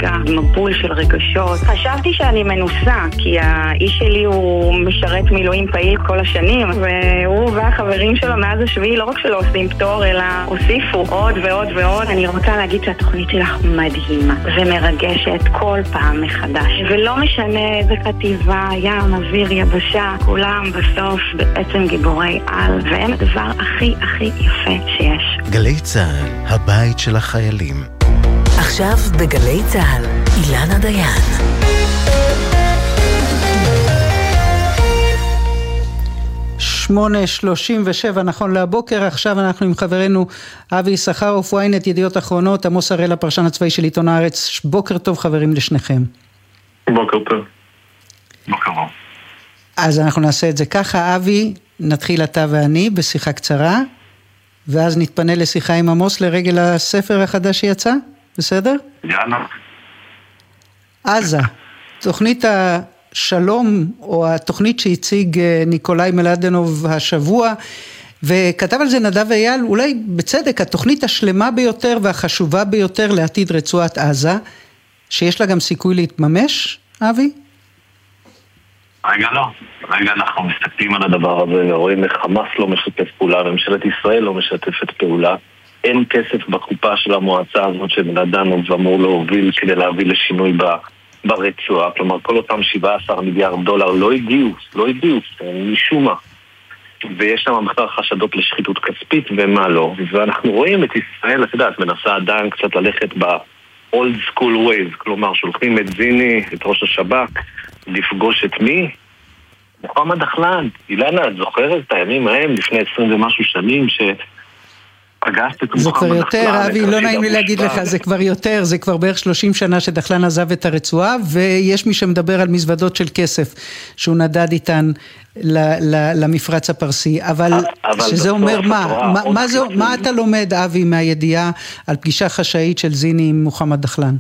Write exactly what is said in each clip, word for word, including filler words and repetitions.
רגע, מבול של רגשות. חשבתי שאני מנוסה, כי האיש שלי הוא משרת מילואים פעיל כל השנים, והוא והחברים שלו מאז השביעי לא רק שלא עושים פטור, אלא הוסיפו עוד ועוד ועוד. אני רוצה להגיד שהתוכנית שלך מדהימה ומרגשת כל פעם מחדש. ולא משנה איזה כתיבה, ים, אוויר, יבשה, כולם בסוף בעצם גיבורי על, והם הדבר הכי הכי יפה שיש. גלי צהל, הבית של החיילים. עכשיו בגלי צהל, אילנה דיין. שמונה שלושים ושבע נכון להבוקר. עכשיו אנחנו עם חברנו אבי יששכרוף, ynet ידיעות אחרונות, עמוס הראל הפרשן הצבאי של עיתון הארץ. בוקר טוב חברים לשניכם. בוקר טוב. בוקר טוב. אז אנחנו נעשה את זה ככה, אבי, נתחיל אתה ואני בשיחה קצרה, ואז נתפנה לשיחה עם עמוס לרגל הספר החדש שיצא, בסדר? יאללה. עזה, תוכנית השלום, או התוכנית שהציג ניקולאי מלדנוב השבוע, וכתב על זה נדב אייל, אולי בצדק, התוכנית השלמה ביותר והחשובה ביותר לעתיד רצועת עזה, שיש לה גם סיכוי להתממש, אבי? רגע לא, רגע אנחנו מסתכלים על הדבר הזה ורואים איך חמאס לא משתף פעולה, ממשלת ישראל לא משתפת פעולה, אין כסף בקופה של המועצה הזאת שמלדנוב אמור להוביל כדי להביא לשינוי ברצועה, כלומר כל אותם שבעה עשר מיליארד דולר לא הגיעו, לא הגיעו, משום מה, ויש שם בכלל חשדות לשחיתות כספית ומה לא, ואנחנו רואים את ישראל, את יודעת, מנסה עדיין קצת ללכת ב-old school ways, כלומר שולחים את זיני, את ראש השב"כ, לפגוש את מי? מוחמד דחלן. אילנה, את זוכרת את הימים ההם לפני עשרים ומשהו שנים שפגשת את מוחמד דחלן? זה כבר יותר, אבי, לא נעים לי להגיד לך, זה כבר יותר, זה כבר בערך שלושים שנה שדחלן עזב את הרצועה, ויש מי שמדבר על מזוודות של כסף, שהוא נדד איתן למפרץ הפרסי, אבל שזה אומר מה? מה אתה לומד, אבי, מהידיעה על פגישה חשאית של זיני עם מוחמד דחלן?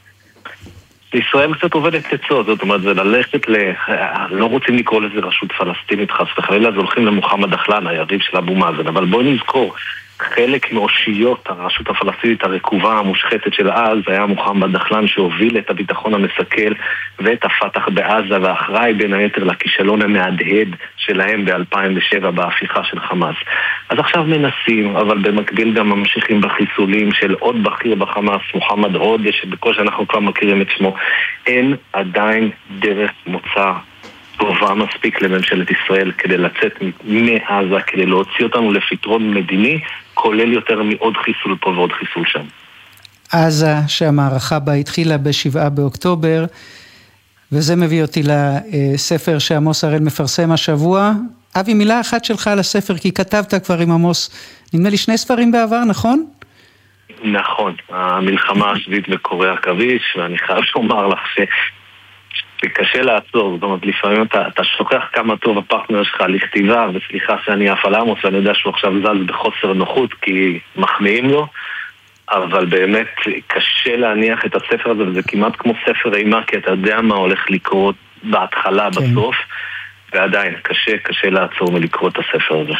ישראל קצת עובדת עצות, זאת אומרת, זה ללכת ל... לא רוצים לקרוא לזה רשות פלסטינית חס וחלילה, אז הולכים למוחמד דחלן, היריב של אבו מאזן, אבל בואי נזכור, חלק מאושיות הרשות הפלסטינית הרקובה המושחתת של אז, היה מוחמד דחלן שהוביל את הביטחון המסכל ואת הפתח בעזה, ואחראי בין היתר לכישלון המהדהד שלהם ב-אלפיים ושבע בהפיכה של חמאס. אז עכשיו מנסים, אבל במקביל גם ממשיכים בחיסולים של עוד בכיר בחמאס, מוחמד הודה, שבקושי אנחנו כבר מכירים את שמו. אין עדיין דרך מוצא טובה מספיק לממשלת ישראל כדי לצאת מעזה, כדי להוציא אותנו לפתרון מדיני, כולל יותר מעוד חיסול פה ועוד חיסול שם. עזה, שהמערכה בה התחילה בשבעה באוקטובר, וזה מביא אותי לספר שעמוס הראל מפרסם השבוע. אבי, מילה אחת שלך על הספר, כי כתבת כבר עם עמוס, נדמה לי שני ספרים בעבר, נכון? נכון, המלחמה השביעית בקוריאה עכביש, ואני חייב לומר לך ש... קשה לעצור, זאת אומרת, לפעמים אתה, אתה שוכח כמה טוב הפרטנר שלך לכתיבה, וסליחה שאני אף על עמוס, ואני יודע שהוא עכשיו זז בחוסר נוחות, כי מחמיאים לו, אבל באמת קשה להניח את הספר הזה, וזה כמעט כמו ספר אימה, כי אתה יודע מה הולך לקרות בהתחלה, כן. בסוף, ועדיין, קשה, קשה לעצור מלקרוא את הספר הזה.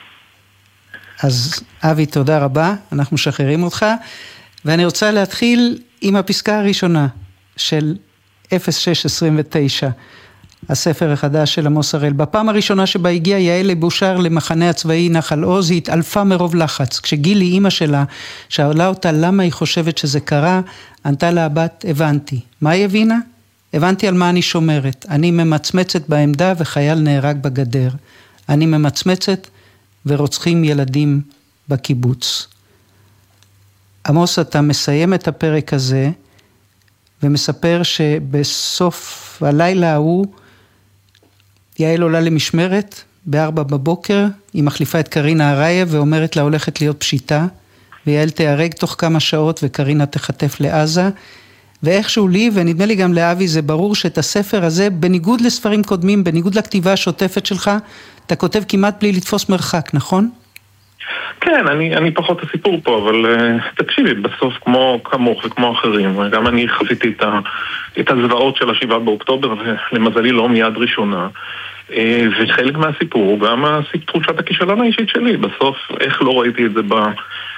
אז אבי, תודה רבה, אנחנו משחררים אותך, ואני רוצה להתחיל עם הפסקה הראשונה של אפס שש עשרים ותשע, הספר החדש של עמוס הראל. בפעם הראשונה שבה הגיעה יעל לבושר למחנה הצבאי נחל עוז, היא התעלפה מרוב לחץ. כשגילי אימא שלה, שאלה אותה למה היא חושבת שזה קרה, ענתה לה הבת, הבנתי. מה היא הבינה? הבנתי על מה אני שומרת. אני ממצמצת בעמדה וחייל נהרג בגדר. אני ממצמצת ורוצחים ילדים בקיבוץ. עמוס, אתה מסיים את הפרק הזה, ומספר שבסוף הלילה ההוא, יעל עולה למשמרת, בארבע בבוקר, היא מחליפה את קרינה הרייב, ואומרת לה הולכת להיות פשיטה, ויעל תיהרג תוך כמה שעות, וקרינה תחטף לעזה, ואיכשהו לי, ונדמה לי גם לאבי, זה ברור שאת הספר הזה, בניגוד לספרים קודמים, בניגוד לכתיבה השוטפת שלך, אתה כותב כמעט בלי לתפוס מרחק, נכון? כן, אני, אני פחות הסיפור פה, אבל uh, תקשיבי, בסוף כמו כמוך וכמו אחרים, גם אני חוויתי את, ה, את הזוועות של השבעה באוקטובר, ולמזלי לא מיד ראשונה, uh, וחלק מהסיפור הוא גם תחושת הכישלון האישית שלי, בסוף איך לא ראיתי את זה ב...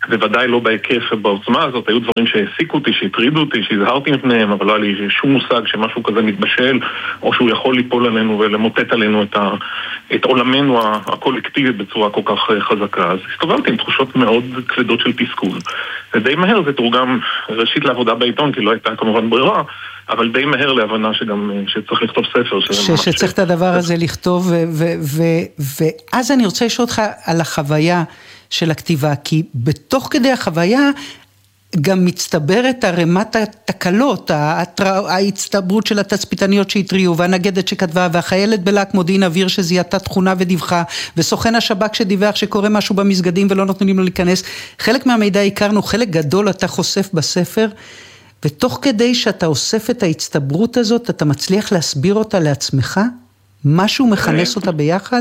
בוודאי לא בהיקף ובעוצמה הזאת, היו דברים שהעסיקו אותי, שהטרידו אותי, שהזהרתי מפניהם, אבל לא היה לי שום מושג שמשהו כזה מתבשל, או שהוא יכול ליפול עלינו ולמוטט עלינו את, ה, את עולמנו הקולקטיבי בצורה כל כך חזקה. אז הסתובבתי עם תחושות מאוד כבדות של תסכול. ודי מהר זה תורגם ראשית לעבודה בעיתון, כי לא הייתה כמובן ברירה, אבל די מהר להבנה שגם שצריך לכתוב ספר. ש, שצריך ש... את הדבר הזה לכתוב, ו, ו, ו, ואז אני רוצה לשאול אותך על החוויה של הכתיבה, כי בתוך כדי החוויה גם מצטברת הרמת התקלות, ההצטברות של התצפיתניות שהטריעו, והנגדת שכתבה, והחיילת בלהק מודיעין אוויר שזיהתה תכונה ודיווחה, וסוכן השב"כ שדיווח שקורה משהו במסגדים ולא נותנים לו להיכנס. חלק מהמידע הכרנו, חלק גדול אתה חושף בספר, ותוך כדי שאתה אוסף את ההצטברות הזאת, אתה מצליח להסביר אותה לעצמך? משהו מכנס אותה ביחד?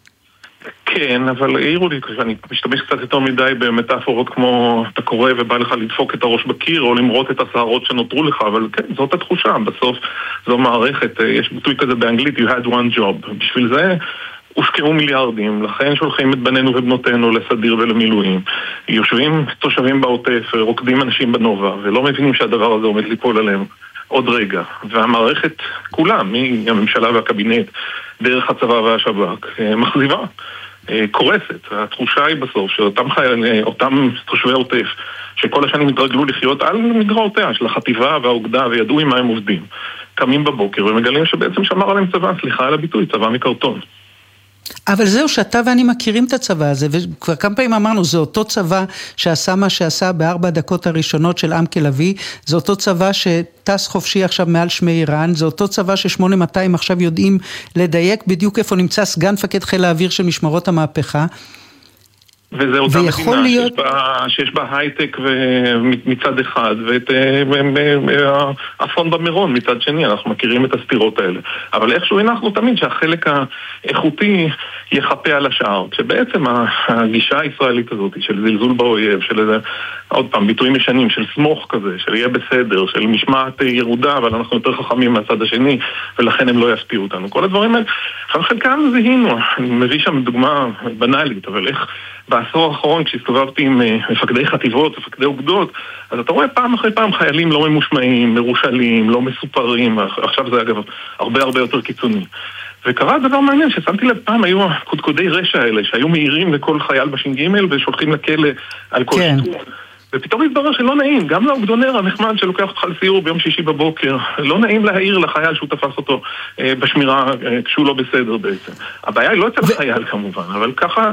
כן, אבל העירו לי, אני משתמש קצת יותר מדי במטאפורות כמו אתה קורא ובא לך לדפוק את הראש בקיר או למרות את השערות שנותרו לך, אבל כן, זאת התחושה, בסוף זו מערכת, יש ביטוי כזה באנגלית, you had one job, בשביל זה הושקעו מיליארדים, לכן שולחים את בנינו ובנותינו לסדיר ולמילואים, יושבים תושבים בעוטף, רוקדים אנשים בנובה, ולא מבינים שהדבר הזה עומד ליפול עליהם עוד רגע, והמערכת כולה, מהממשלה והקבינט, דרך הצבא והשב"כ, מחזיבה, קורסת. התחושה היא בסוף שאותם חיילים, אותם תושבי עוטף, שכל השנים התרגלו לחיות על מגרעותיה של החטיבה והאוגדה וידעו עם מה הם עובדים, קמים בבוקר ומגלים שבעצם שמר עליהם צבא, סליחה על הביטוי, צבא מקרטון. אבל זהו שאתה ואני מכירים את הצבא הזה, וכבר כמה פעמים אמרנו, זה אותו צבא שעשה מה שעשה בארבע דקות הראשונות של עם כלבי, זה אותו צבא שטס חופשי עכשיו מעל שמי איראן, זה אותו צבא ש-שמונה מאתיים עכשיו יודעים לדייק בדיוק איפה נמצא סגן מפקד חיל האוויר של משמרות המהפכה, וזה אותה מדינה להיות... שיש, בה, שיש בה הייטק מצד אחד ואת האסון במירון מצד שני, אנחנו מכירים את הסתירות האלה, אבל איכשהו אנחנו תמיד שהחלק האיכותי יחפה על השאר, כשבעצם הגישה הישראלית הזאת של זלזול באויב, של איזה, עוד פעם, ביטויים ישנים, של סמוך כזה, של יהיה בסדר, של משמעת ירודה, אבל אנחנו יותר חכמים מהצד השני ולכן הם לא יפתיעו אותנו, כל הדברים האלה, חלקם זיהינו, אני מביא שם דוגמה בנאלית, אבל איך בעשור האחרון כשהסתובבתי עם מפקדי חטיבות, מפקדי אוגדות, אז אתה רואה פעם אחרי פעם חיילים לא ממושמעים, מרושלים, לא מסופרים, עכשיו זה אגב הרבה הרבה יותר קיצוני. וקרה דבר מעניין, ששמתי לב פעם היו הקודקודי רשע האלה, שהיו מהירים לכל חייל בש"ג ושולחים לכלא על כל כן. שיטור. ופתאום התברר שלא נעים, גם לאוגדונר הנחמד שלוקח אותך לסיור ביום שישי בבוקר, לא נעים להעיר לחייל שהוא תפס אותו אה, בשמירה אה, כשהוא לא בסדר בעצם. הבעיה היא לא אצל ו... החייל כמובן, אבל ככה...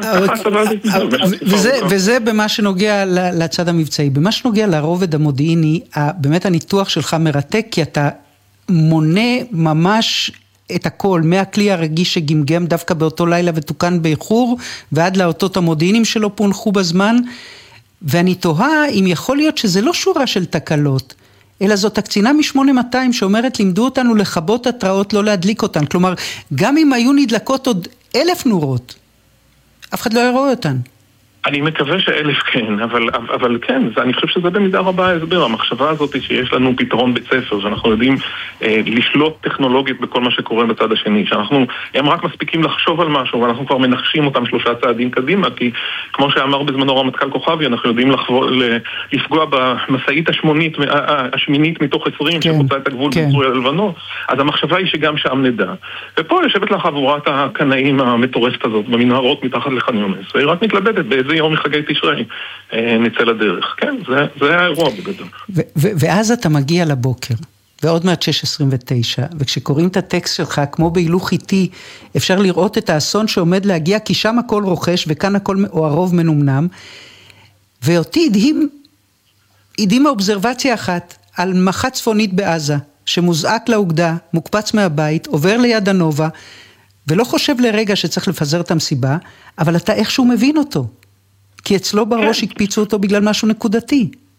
וזה, וזה במה שנוגע לצד המבצעי. במה שנוגע לרובד המודיעיני, באמת הניתוח שלך מרתק, כי אתה מונה ממש את הכל, מהכלי הרגיש שגמגם דווקא באותו לילה ותוקן באיחור, ועד לאותות המודיעינים שלא פונחו בזמן, ואני תוהה אם יכול להיות שזה לא שורה של תקלות, אלא זאת הקצינה מ-שמונה מאתיים שאומרת לימדו אותנו לכבות התראות, לא להדליק אותן. כלומר, גם אם היו נדלקות עוד אלף נורות, אף אחד לא יראה אותן. אני מקווה שאלף כן, אבל, אבל כן, זה, אני חושב שזה במידה רבה ההסבר, המחשבה הזאת שיש לנו פתרון בית ספר, שאנחנו יודעים אה, לשלוט טכנולוגית בכל מה שקורה בצד השני, שאנחנו, הם רק מספיקים לחשוב על משהו, ואנחנו כבר מנחשים אותם שלושה צעדים קדימה, כי כמו שאמר בזמנו רמטכ"ל כוכבי, אנחנו יודעים לחבור, לפגוע במסעית השמונית, השמינית מתוך עשרים, כן, שחוצה את הגבול כן. בסוריה ללבנון, אז המחשבה היא שגם שם נדע. ופה יושבת לך חבורת הקנאים המטורפת הזאת, במנהרות מתחת לח'אן יונס, והיא רק מתלבטת באיזה יום מחגי תשרי נצא לדרך. כן, זה, זה האירוע בגדול. ו- ו- ואז אתה מגיע לבוקר, ועוד מעט שש עשרים ותשע, וכשקוראים את הטקסט שלך, כמו בהילוך איטי, אפשר לראות את האסון שעומד להגיע, כי שם הכל רוכש, וכאן הכל או הרוב מנומנם, ואותי הדהים, הדהים האובזרבציה אחת, על מח"ט צפונית בעזה, שמוזעק לאוגדה, מוקפץ מהבית, עובר ליד הנובה, ולא חושב לרגע שצריך לפזר את המסיבה, אבל אתה איכשהו מבין אותו. כי אצלו בראש הקפיצו אותו בגלל משהו נקודתי.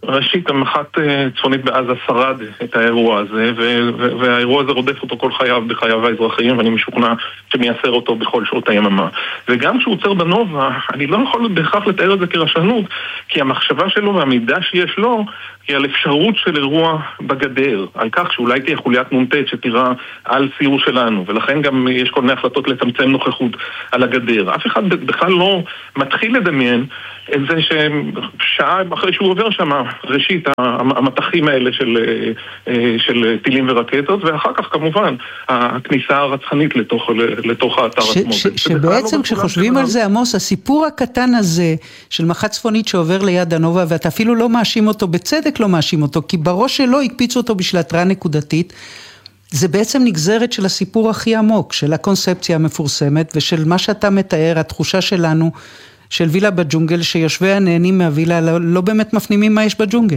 ראשית, המח"ט צפונית בעזה שרד את האירוע הזה, והאירוע הזה רודף אותו כל חייו בחייו האזרחיים, ואני משוכנע שמייסר אותו בכל שעות היממה. וגם כשהוא עוצר בנובה, אני לא יכול בהכרח לתאר את זה כרשנות, כי המחשבה שלו והמידע שיש לו היא על אפשרות של אירוע בגדר, על כך שאולי תהיה חוליית נונטט שתירה על סיור שלנו, ולכן גם יש כל מיני החלטות לצמצם נוכחות על הגדר. אף אחד בכלל לא מתחיל לדמיין את זה ששעה אחרי שהוא עובר שם, ראשית המתחים האלה של, של טילים ורקטות, ואחר כך כמובן הכניסה הרצחנית לתוך, לתוך האתר עצמו. שבעצם כשחושבים על זה, עמוס, הסיפור הקטן הזה של מח"ט צפונית שעובר ליד הנובה, ואתה אפילו לא מאשים אותו, בצדק לא מאשים אותו, כי בראש שלו הקפיצו אותו בשביל התראה נקודתית, זה בעצם נגזרת של הסיפור הכי עמוק, של הקונספציה המפורסמת, ושל מה שאתה מתאר, התחושה שלנו, של וילה בג'ונגל, שיושבי הנהנים מהווילה לא, לא באמת מפנימים מה יש בג'ונגל.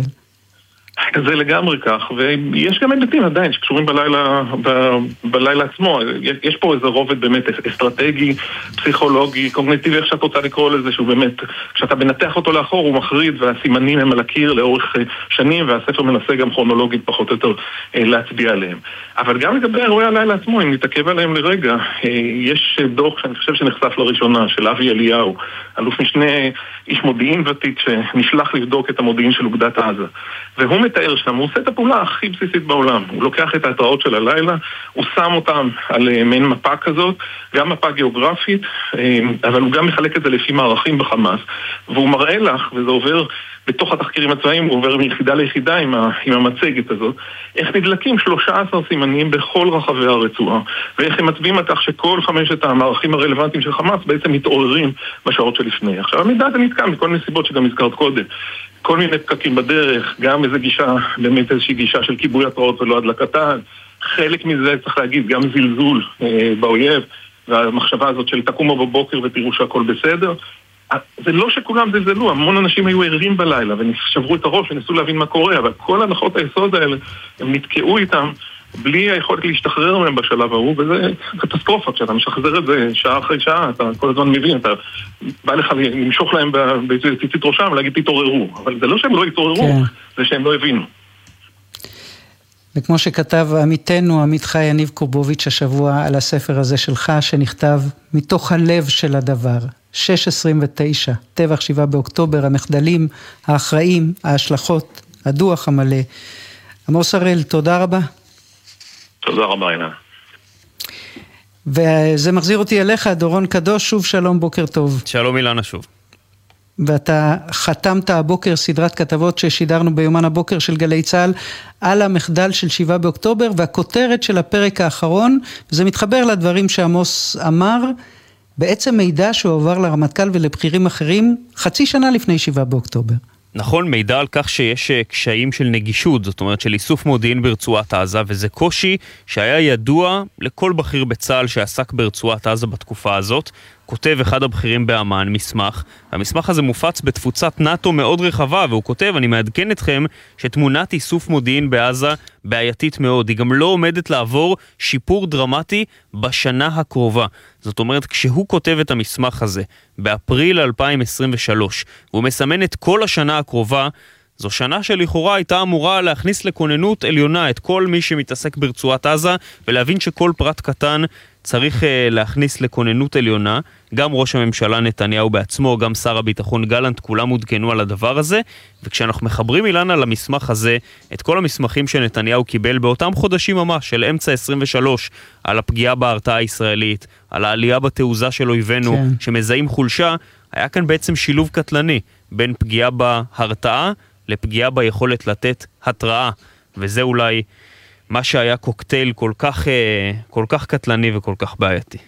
זה לגמרי כך, ויש גם היבטים עדיין שקשורים בלילה, ב, בלילה עצמו. יש פה איזה רובד באמת אסטרטגי, פסיכולוגי, קוגניטיבי, איך שאת רוצה לקרוא לזה, שהוא באמת, כשאתה מנתח אותו לאחור הוא מחריד, והסימנים הם על הקיר לאורך שנים, והספר מנסה גם כרונולוגית פחות או יותר להצביע עליהם. אבל גם לגבי אירועי הלילה עצמו, אם נתעכב עליהם לרגע, יש דוח שאני חושב שנחשף לראשונה, של אבי אליהו, אלוף משנה איש מודיעין ותיק שנשלח לבדוק את המודיעין של אוגדת עזה. והוא מתאר שם, הוא עושה את הפעולה הכי בסיסית בעולם. הוא לוקח את ההתראות של הלילה, הוא שם אותם על מעין מפה כזאת, גם מפה גיאוגרפית, אבל הוא גם מחלק את זה לפי מערכים בחמאס, והוא מראה לך, וזה עובר בתוך התחקירים הצבאיים, הוא עובר מיחידה ליחידה עם, ה, עם המצגת הזאת, איך נדלקים שלושה עשר סימנים בכל רחבי הרצועה, ואיך הם מצביעים על כך שכל חמשת המערכים הרלוונטיים של חמאס בעצם מתעוררים בשעות שלפני. עכשיו, המידע זה נתקע מכל מיני סיבות שגם הזכרת קודם. כל מיני פקקים בדרך, גם איזו גישה, באמת איזושהי גישה של כיבוי התראות ולא הדלקתן. חלק מזה צריך להגיד, גם זלזול אה, באויב, והמחשבה הזאת של תקומו בבוקר ותראו שהכל בסדר. זה לא שכולם זלזלו, המון אנשים היו ערים בלילה ושברו את הראש וניסו להבין מה קורה, אבל כל הנחות היסוד האלה, הם נתקעו איתם בלי היכולת להשתחרר מהם בשלב ההוא, וזה קטסטרופה, כשאתה משחזר את זה שעה אחרי שעה, אתה כל הזמן מבין, אתה בא לך למשוך להם בציצית ראשם, להגיד תתעוררו, אבל זה לא שהם לא התעוררו, כן. זה שהם לא הבינו. וכמו שכתב עמיתנו, עמית חי יניב קורבוביץ' השבוע על הספר הזה שלך, שנכתב מתוך הלב של הדבר, שש עשרים ותשע, טבח שבעה באוקטובר, המחדלים, האחראים, ההשלכות, הדוח המלא. עמוס הראל, תודה רבה. תודה רבה, אילן. וזה מחזיר אותי אליך, דורון קדוש, שוב שלום, בוקר טוב. שלום אילנה שוב. ואתה חתמת הבוקר סדרת כתבות ששידרנו ביומן הבוקר של גלי צהל על המחדל של שבעה באוקטובר, והכותרת של הפרק האחרון, וזה מתחבר לדברים שעמוס אמר, בעצם מידע שהועבר לרמטכ"ל ולבחירים אחרים חצי שנה לפני שבעה באוקטובר. נכון, מידע על כך שיש קשיים של נגישות, זאת אומרת של איסוף מודיעין ברצועת עזה, וזה קושי שהיה ידוע לכל בכיר בצה"ל שעסק ברצועת עזה בתקופה הזאת. כותב אחד הבכירים באמן מסמך, והמסמך הזה מופץ בתפוצת נאטו מאוד רחבה, והוא כותב, אני מעדכן אתכם, שתמונת איסוף מודיעין בעזה בעייתית מאוד, היא גם לא עומדת לעבור שיפור דרמטי בשנה הקרובה. זאת אומרת, כשהוא כותב את המסמך הזה, באפריל אלפיים עשרים ושלוש, והוא מסמן את כל השנה הקרובה, זו שנה שלכאורה הייתה אמורה להכניס לכוננות עליונה את כל מי שמתעסק ברצועת עזה, ולהבין שכל פרט קטן צריך להכניס לכוננות עליונה. גם ראש הממשלה נתניהו בעצמו, גם שר הביטחון גלנט, כולם הודכנו על הדבר הזה. וכשאנחנו מחברים אילנה למסמך הזה, את כל המסמכים שנתניהו קיבל באותם חודשים ממש של אמצע עשרים ושלוש, על הפגיעה בהרתעה הישראלית, על העלייה בתעוזה של אויבינו, כן. שמזהים חולשה, היה כאן בעצם שילוב קטלני בין פגיעה בהרתעה לפגיעה ביכולת לתת התראה, וזה אולי מה שהיה קוקטייל כל כך, כל כך קטלני וכל כך בעייתי.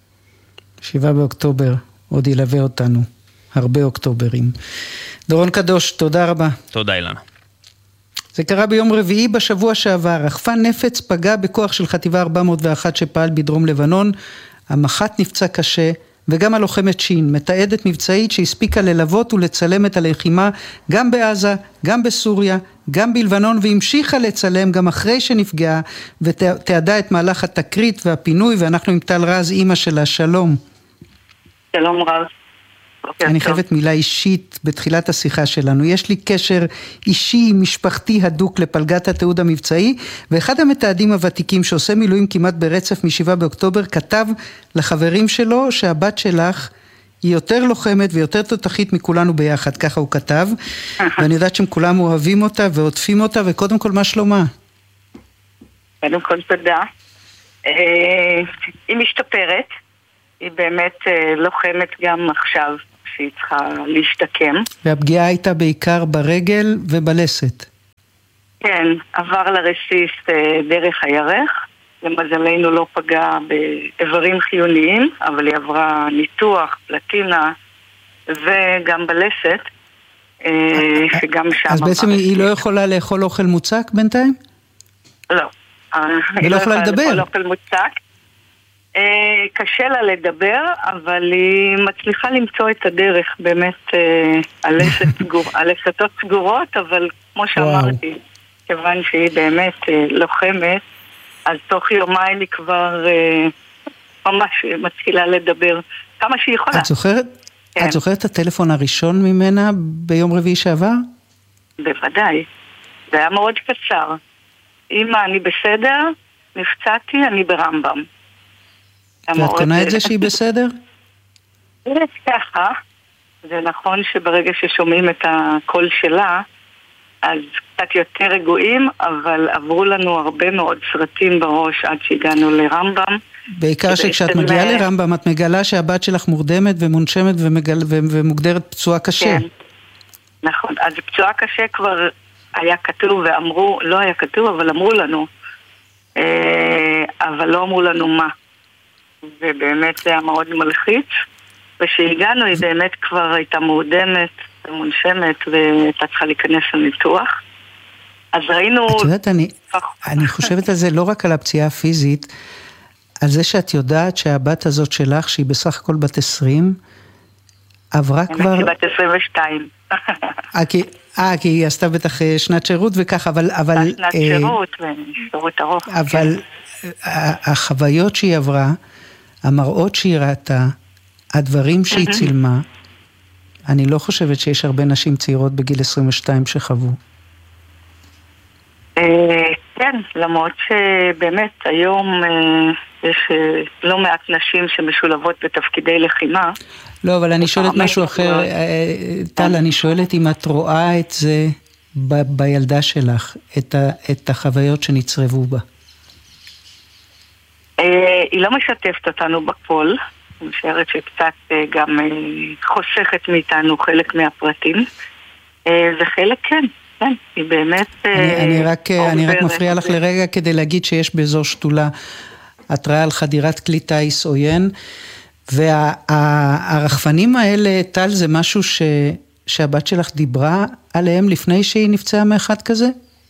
שבעה באוקטובר, עוד ילווה אותנו, הרבה אוקטוברים. דורון קדוש, תודה רבה. תודה אילנה. זה קרה ביום רביעי בשבוע שעבר, רחפן נפץ פגע בכוח של חטיבה ארבע מאות ואחת שפעל בדרום לבנון, המח"ט נפצע קשה, וגם הלוחמת שין, מתעדת מבצעית שהספיקה ללוות ולצלם את הלחימה גם בעזה, גם בסוריה, גם בלבנון, והמשיכה לצלם גם אחרי שנפגעה, ותעדה את מהלך התקרית והפינוי, ואנחנו עם טל רז, אמא שלה, שלום. שלום רב. אני חייבת מילה אישית בתחילת השיחה שלנו. יש לי קשר אישי, משפחתי הדוק לפלגת התיעוד המבצעי, ואחד המתעדים הוותיקים שעושה מילואים כמעט ברצף משבעה באוקטובר, כתב לחברים שלו שהבת שלך היא יותר לוחמת ויותר תותחית מכולנו ביחד, ככה הוא כתב, ואני יודעת שהם כולם אוהבים אותה ועוטפים אותה, וקודם כל מה שלומה? קודם כל תודה. היא משתפרת, היא באמת לוחמת גם עכשיו שהיא צריכה להשתקם. והפגיעה הייתה בעיקר ברגל ובלסת. כן, עבר לרסיס דרך הירך, למזלנו לא פגע באיברים חיוניים, אבל היא עברה ניתוח, פלטינה וגם בלסת, שגם שם... אז בעצם היא לא יכולה לאכול אוכל מוצק בינתיים? לא. היא לא יכולה לדבר? לאכול אוכל מוצק. קשה לה לדבר, אבל היא מצליחה למצוא את הדרך, באמת הלסתות סגורות, אבל כמו שאמרתי, כיוון שהיא באמת לוחמת, אז תוך יומיים היא כבר ממש מתחילה לדבר כמה שהיא יכולה. את זוכרת? את זוכרת את הטלפון הראשון ממנה ביום רביעי שעבר? בוודאי. זה היה מאוד קצר. אמא, אני בסדר, נפצעתי, אני ברמב"ם. ואת קונה את זה שהיא בסדר? זה ככה. זה נכון שברגע ששומעים את הקול שלה, אז קצת יותר רגועים, אבל עברו לנו הרבה מאוד סרטים בראש עד שהגענו לרמב"ם. בעיקר שכשאת מגיעה לרמב"ם, את מגלה שהבת שלך מורדמת ומונשמת ומגל... ומוגדרת פצועה קשה. כן, נכון. אז פצועה קשה כבר היה כתוב ואמרו, לא היה כתוב, אבל אמרו לנו. אבל לא אמרו לנו מה. ובאמת זה היה מאוד מלחיץ. ושהגענו היא באמת כבר הייתה מורדמת ומונשמת והייתה צריכה להיכנס לניתוח. אז ראינו... את יודעת, אני, אני חושבת על זה לא רק על הפציעה הפיזית, על זה שאת יודעת שהבת הזאת שלך, שהיא בסך הכל בת עשרים, עברה כבר... היא בת עשרים ושתיים. אה, כי היא עשתה בטח שנת שירות וכך, אבל... אבל שנת שירות ושירות ארוך. אבל החוויות שהיא עברה, המראות שהיא ראתה, הדברים שהיא צילמה, אני לא חושבת שיש הרבה נשים צעירות בגיל עשרים ושתיים שחוו. כן, למרות שבאמת היום יש לא מעט נשים שמשולבות בתפקידי לחימה. לא, אבל אני שואלת משהו אחר, טל, אני שואלת אם את רואה את זה בילדה שלך, את החוויות שנצרבו בה. היא לא משתפת אותנו בכל, אני משערת שקצת גם חוסכת מאיתנו חלק מהפרטים, וחלק כן, כן, היא באמת... אני רק, אני רק מפריע לך לרגע כדי להגיד שיש באזור שתולה התראה על חדירת כלי טייס עוין, והרחפנים האלה, טל, זה משהו ש, שהבת שלך דיברה עליהם לפני שהיא נפצעה מאחד כזה?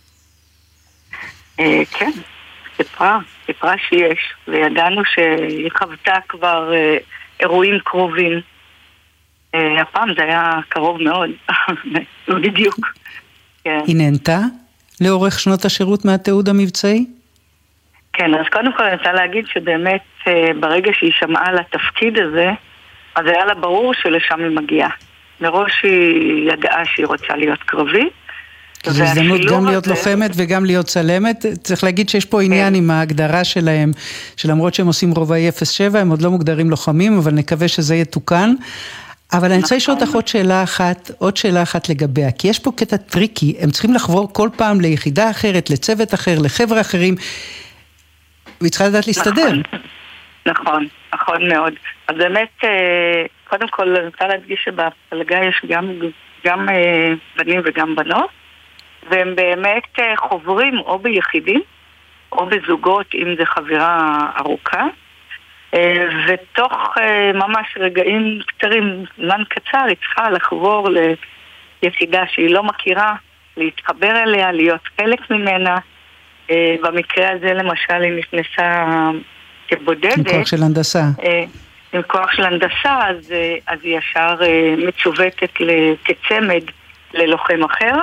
כן, סיפרה, סיפרה שיש, וידענו שהיא חוותה כבר אירועים קרובים. הפעם זה היה קרוב מאוד, לא בדיוק. היא נהנתה לאורך שנות השירות מהתיעוד המבצעי? כן, אז קודם כל אני רוצה להגיד שבאמת ברגע שהיא שמעה על התפקיד הזה, אז היה לה ברור שלשם היא מגיעה. מראש היא ידעה שהיא רוצה להיות קרבית. זו הזדמנות גם להיות לוחמת וגם להיות צלמת. צריך להגיד שיש פה עניין עם ההגדרה שלהם, שלמרות שהם עושים רובעי אפס שבע, הם עוד לא מוגדרים לוחמים, אבל נקווה שזה יתוקן. אבל אני רוצה לשאול אותך עוד שאלה אחת, עוד שאלה אחת לגביה, כי יש פה קטע טריקי, הם צריכים לחבור כל פעם ליחידה אחרת, לצוות אחר, לחבר'ה אחרים, והיא צריכה לדעת להסתדר. נכון, נכון מאוד. אז באמת, קודם כל, אני רוצה להדגיש שבפלגה יש גם, גם בנים וגם בנות, והם באמת חוברים או ביחידים, או בזוגות, אם זה חבירה ארוכה, ותוך ממש רגעים קצרים, זמן קצר, היא צריכה לחבור ליחידה שהיא לא מכירה, להתחבר אליה, להיות חלק ממנה. במקרה הזה למשל היא נכנסה כבודדת. עם כוח של הנדסה. עם כוח של הנדסה, אז, אז היא ישר מצוותת כצמד ללוחם אחר,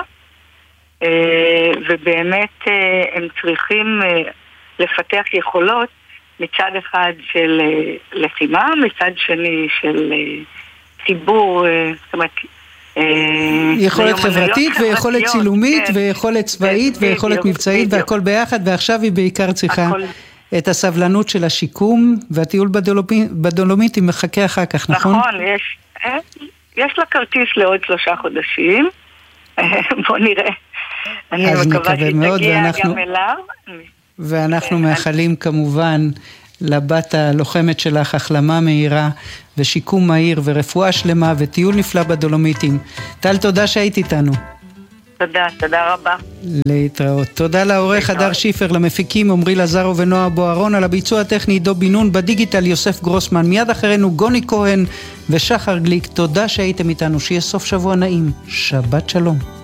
ובאמת הם צריכים לפתח יכולות מצד אחד של לחימה, מצד שני של ציבור, זאת אומרת, יכולת חברתית ויכולת צילומית ויכולת צבאית ויכולת מבצעית והכל ביחד, ועכשיו היא בעיקר צריכה את הסבלנות של השיקום, והטיול בדולומיטים מחכה אחר כך, נכון? נכון, יש לה כרטיס לעוד שלושה חודשים, בוא נראה. אני מקווה שתגיע גם אליו. ואנחנו מאחלים כמובן לבת הלוחמת שלך החלמה מהירה ושיקום מהיר ורפואה שלמה וטיול נפלא בדולומיטים. טל, תודה שהיית איתנו. תודה, תודה רבה. להתראות. תודה לעורך הדר שיפר, למפיקים עמרי לזרו ונועה בוערון, על הביצוע הטכני דו בינון, בדיגיטל יוסף גרוסמן, מיד אחרינו גוני כהן ושחר גליק. תודה שהייתם איתנו, שיהיה סוף שבוע נעים. שבת שלום.